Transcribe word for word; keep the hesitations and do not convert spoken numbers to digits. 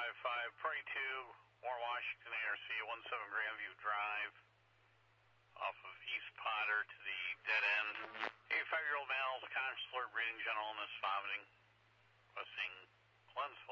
five five, Prairie two, Warren, Washington, A R C, one seven Grandview Drive, off of East Potter to the dead end. eighty-five-year-old male, conscious alert, breathing, general illness, vomiting, requesting cleanse.